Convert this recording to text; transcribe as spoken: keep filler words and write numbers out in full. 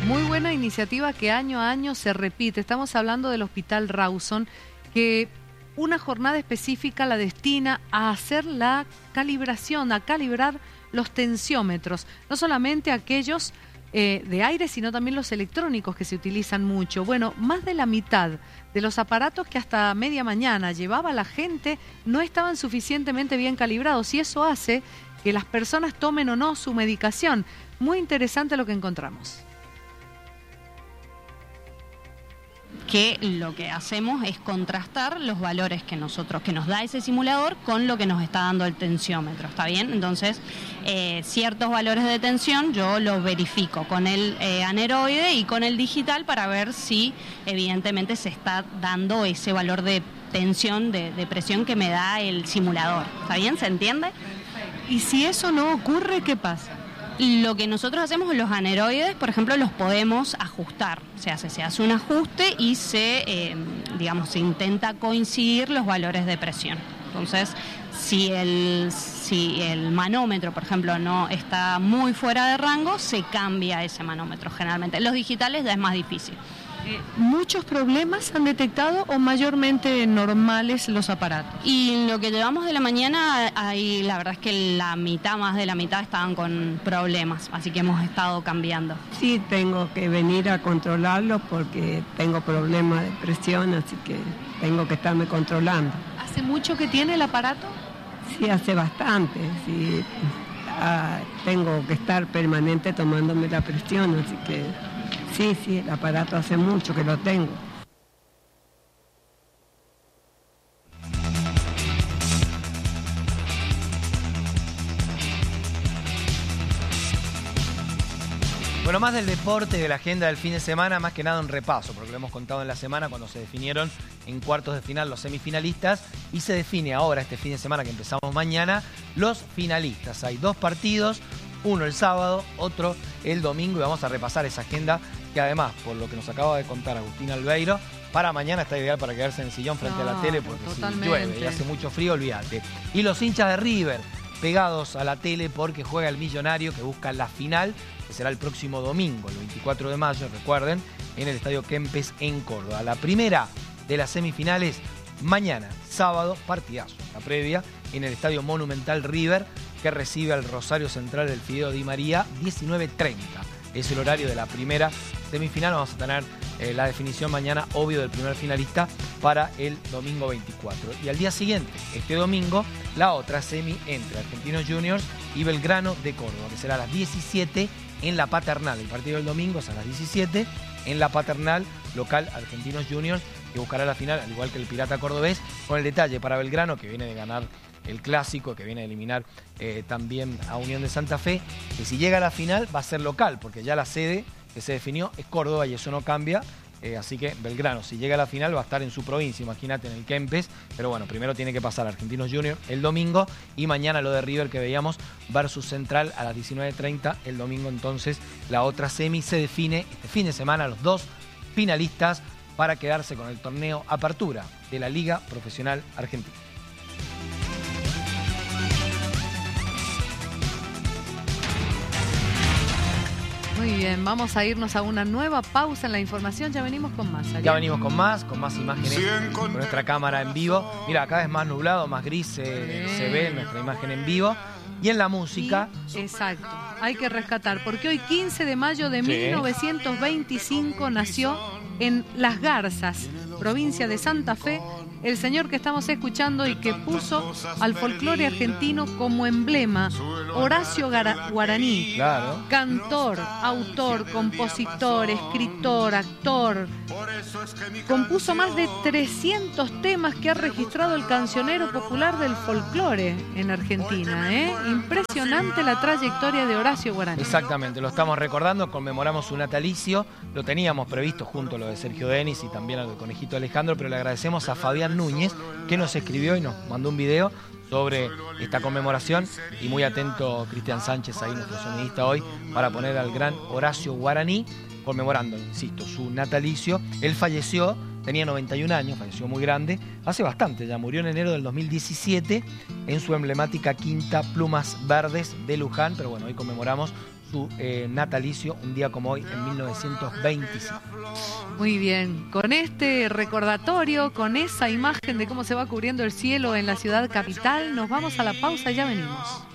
Muy buena iniciativa que año a año se repite. Estamos hablando del Hospital Rawson, que una jornada específica la destina a hacer la calibración, a calibrar los tensiómetros, no solamente aquellos eh, de aire, sino también los electrónicos que se utilizan mucho. Bueno, más de la mitad de los aparatos que hasta media mañana llevaba la gente no estaban suficientemente bien calibrados, y eso hace que las personas tomen o no su medicación. Muy interesante lo que encontramos. Que lo que hacemos es contrastar los valores que nosotros, que nos da ese simulador con lo que nos está dando el tensiómetro, ¿está bien? Entonces, eh, ciertos valores de tensión yo los verifico con el eh, aneroide y con el digital para ver si evidentemente se está dando ese valor de tensión, de, de presión que me da el simulador, ¿está bien? ¿Se entiende? Y si eso no ocurre, ¿qué pasa? Lo que nosotros hacemos en los aneroides, por ejemplo, los podemos ajustar. Se hace, se hace un ajuste y se, eh, digamos, se intenta coincidir los valores de presión. Entonces, si el, si el manómetro, por ejemplo, no está muy fuera de rango, se cambia ese manómetro generalmente. En los digitales ya es más difícil. Eh, ¿Muchos problemas han detectado o mayormente normales los aparatos? Y en lo que llevamos de la mañana, ahí la verdad es que la mitad, más de la mitad, estaban con problemas, así que hemos estado cambiando. Sí, tengo que venir a controlarlo porque tengo problemas de presión, así que tengo que estarme controlando. ¿Hace mucho que tiene el aparato? Sí, hace bastante, sí. Ah, tengo que estar permanente tomándome la presión, así que... Sí, sí, el aparato hace mucho que lo tengo. Bueno, más del deporte, de la agenda del fin de semana, más que nada un repaso, porque lo hemos contado en la semana cuando se definieron en cuartos de final los semifinalistas, y se define ahora, este fin de semana que empezamos mañana, los finalistas. Hay dos partidos, uno el sábado, otro el domingo, y vamos a repasar esa agenda que además, por lo que nos acaba de contar Agustín Albeiro, para mañana está ideal para quedarse en el sillón frente no, a la tele, porque totalmente. Si llueve y hace mucho frío, olvídate. Y los hinchas de River, pegados a la tele porque juega el Millonario, que busca la final, que será el próximo domingo, el veinticuatro de mayo, recuerden, en el Estadio Kempes en Córdoba. La primera de las semifinales, mañana, sábado, partidazo. La previa en el Estadio Monumental River, que recibe al Rosario Central del Fideo Di María, diecinueve treinta. Es el horario de la primera semifinal. Vamos a tener eh, la definición mañana, obvio, del primer finalista para el domingo veinticuatro. Y al día siguiente, este domingo, la otra semi entre Argentinos Juniors y Belgrano de Córdoba, que será a las diecisiete en la Paternal. El partido del domingo es a las diecisiete en la Paternal, local Argentinos Juniors, que buscará la final, al igual que el Pirata Cordobés, con el detalle para Belgrano, que viene de ganar el clásico, que viene a eliminar eh, también a Unión de Santa Fe, que si llega a la final va a ser local, porque ya la sede que se definió es Córdoba y eso no cambia, eh, así que Belgrano, si llega a la final, va a estar en su provincia, imagínate, en el Kempes, pero bueno, primero tiene que pasar Argentinos Juniors el domingo, y mañana lo de River que veíamos versus Central a las diecinueve treinta, el domingo entonces la otra semi se define este fin de semana, los dos finalistas para quedarse con el torneo Apertura de la Liga Profesional Argentina. Muy bien, vamos a irnos a una nueva pausa en la información. Ya venimos con más. ¿Ariel? Ya venimos con más, con más imágenes con nuestra cámara en vivo. Mira, cada vez más nublado, más gris se, se ve nuestra imagen en vivo. Y en la música... Y, exacto, hay que rescatar, porque hoy quince de mayo de sí. mil novecientos veinticinco nació en Las Garzas, provincia de Santa Fe, el señor que estamos escuchando y que puso al folclore argentino como emblema, Horacio Guaraní. Claro. Cantor, autor, compositor, escritor, actor. Compuso más de trescientos temas que ha registrado el cancionero popular del folclore en Argentina, ¿eh? Impresionante la trayectoria de Horacio Guaraní. Exactamente, lo estamos recordando, conmemoramos su natalicio, lo teníamos previsto junto a lo de Sergio Denis y también al Conejito Alejandro, pero le agradecemos a Fabián Núñez, que nos escribió y nos mandó un video sobre esta conmemoración, y muy atento Cristian Sánchez, ahí nuestro sonidista hoy, para poner al gran Horacio Guaraní, conmemorando, insisto, su natalicio. Él falleció tenía noventa y un años, falleció muy grande, hace bastante, ya murió en enero del dos mil diecisiete en su emblemática quinta Plumas Verdes de Luján, pero bueno, hoy conmemoramos su eh, natalicio, un día como hoy, en mil novecientos veinticinco. Muy bien, con este recordatorio, con esa imagen de cómo se va cubriendo el cielo en la ciudad capital, nos vamos a la pausa y ya venimos.